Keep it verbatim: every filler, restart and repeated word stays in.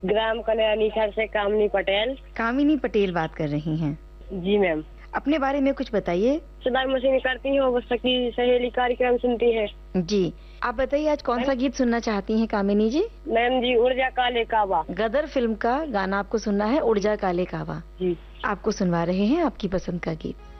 ग्राम कल्याणी खर से कामनी पटेल। कामिनी पटेल बात कर रही हैं। जी मैम। अपने बारे में कुछ बताइए। सिलाई मशीन करती हूँ, बस की सहेली कार्यक्रम सुनती है। जी, आप बताइए आज कौन सा गीत सुनना चाहती हैं कामिनी जी? मैम जी, उड़ जा काले कावा। गदर फिल्म का गाना आपको सुनना है, उड़ जा काले कावा। जी। आपको सुनवा रहे हैं आपकी पसंद का गीत।